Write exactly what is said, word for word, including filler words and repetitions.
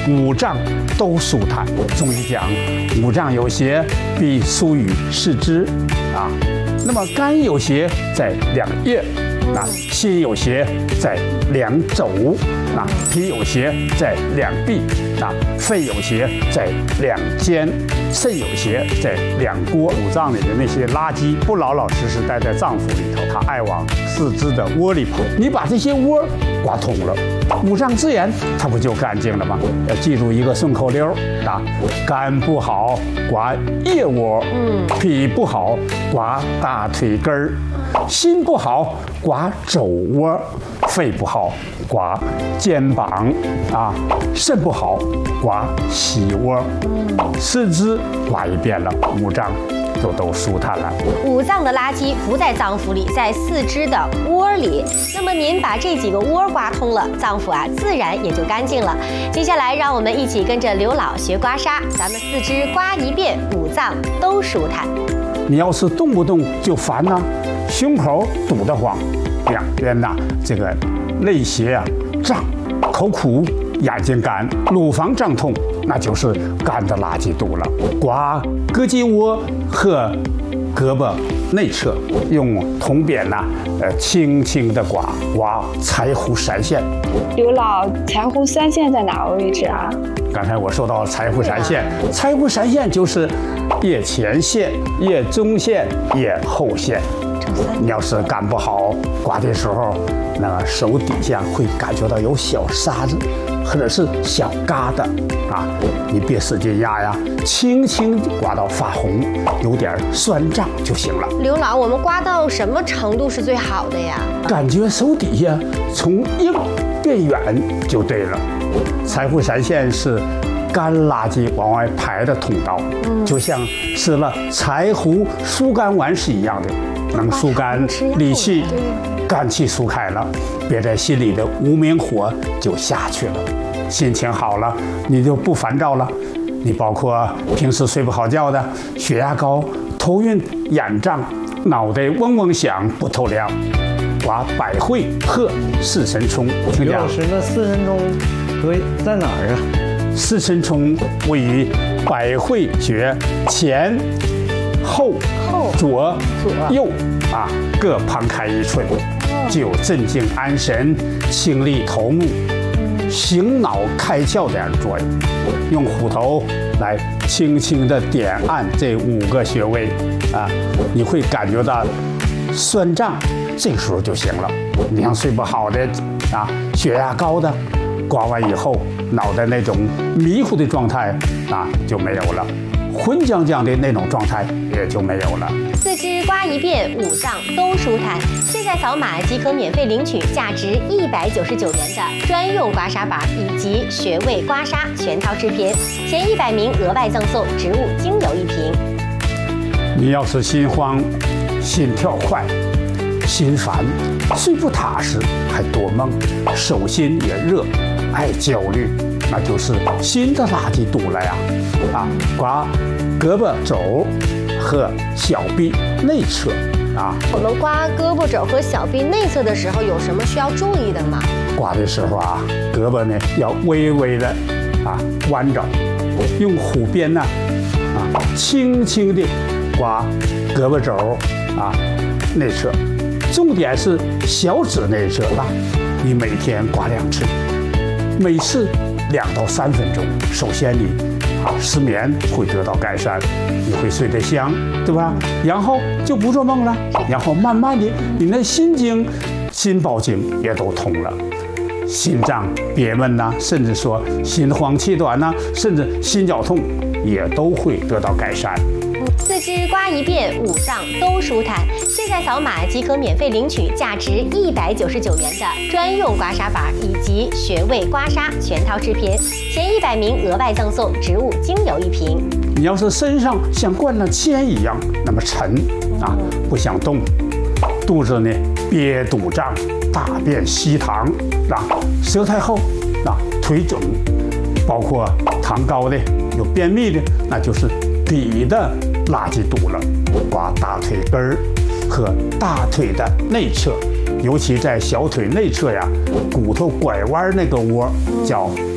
五脏都舒坦。中医讲五脏有邪，必疏于四肢啊。那么肝有邪在两腋，啊，心有邪在两肘，啊，脾有邪在两臂，啊，肺有邪在两肩，肾有邪在两锅。五脏里的那些垃圾不老老实实待在脏腑里头，它爱往四肢的窝里跑。你把这些窝刮通了，五脏自然它不就干净了吗？要记住一个顺口溜啊：肝不好刮腋窝，嗯，脾不好刮大腿根儿，心不好刮肘窝，肺不好刮肩膀啊，肾不好刮膝窝，四肢刮一遍了，五脏就都舒坦了。 五脏的垃圾不在脏腑里，在四肢的窝里。那么您把这几个窝刮通了，脏腑啊自然也就干净了。接下来让我们一起跟着刘老学刮痧，咱们四肢刮一遍，五脏都舒坦。 你要是动不动就烦呐、啊，胸口堵得慌，两边呐这个肋胁啊胀，口苦，眼睛干，乳房胀痛，那就是肝的垃圾堵了。刮胳肌窝和胳膊内侧，用铜扁呐、啊，呃，轻轻的刮刮柴胡三线。 刘老，柴胡三线在哪个位置啊？ 刚才我说到柴胡三线，柴胡三线就是腋前线、腋中线、腋后线。你要是干不好，刮的时候，那个手底下会感觉到有小沙子，或者是小疙瘩啊，你别使劲压呀，轻轻刮到发红，有点酸胀就行了。 刘老，我们刮到什么程度是最好的呀？ 感觉手底下从硬变软就对了。柴胡三线是肝垃圾往外排的通道，嗯、就像吃了柴胡疏肝丸是一样的。能疏肝理气，肝气疏开了，憋在心里的无名火就下去了，心情好了，你就不烦躁了。你包括平时睡不好觉的，血压高、头晕眼胀、脑袋嗡嗡响、不透亮，刮百会和四神聪。 刘老师，那四神聪可以在哪儿啊？ 四神聪位于百会穴前。后、左、右啊，各旁开一寸，具有镇静安神、清利头目、醒脑开窍这样的作用。用虎头来轻轻地点按这五个穴位啊，你会感觉到酸胀，这个时候就行了。你像睡不好的啊，血压高的，刮完以后脑袋那种迷糊的状态啊就没有了。浑浆浆的那种状态也就没有了。 四肢刮一遍，五脏都舒坦。现在扫码即可免费领取价值一百九十九元的专用刮痧板以及穴位刮痧全套制品，前一百名额外赠送植物精油一瓶。 你要是心慌、心跳快、心烦、睡不踏实，还多梦，手心也热，爱焦虑。那就是心的垃圾堵了呀，啊，刮胳膊肘和小臂内侧啊。 我们刮胳膊肘和小臂内侧的时候，有什么需要注意的吗？ 刮的时候啊，胳膊呢要微微的啊弯着，用虎鞭呢啊轻轻的刮胳膊肘啊内侧，重点是小指内侧吧，你每天刮两次，每次两到三分钟，首先你啊失眠会得到改善，你会睡得香，对吧？然后就不做梦了，然后慢慢的，你那心经、心包经也都通了，心脏憋闷呐，甚至说心慌气短呐，甚至心绞痛也都会得到改善。 四肢刮一遍，五脏都舒坦。现在扫码即可免费领取价值一百九十九元的专用刮痧板以及穴位刮痧全套制品，前一百名额外赠送植物精油一瓶。 你要是身上像灌了铅一样那么沉啊，不想动，肚子呢憋肚胀，大便稀溏啊，舌苔厚啊，腿肿，包括糖高的、有便秘的，那就是脾的垃圾堵了。刮大腿根儿和大腿的内侧，尤其在小腿内侧呀，骨头拐弯那个窝叫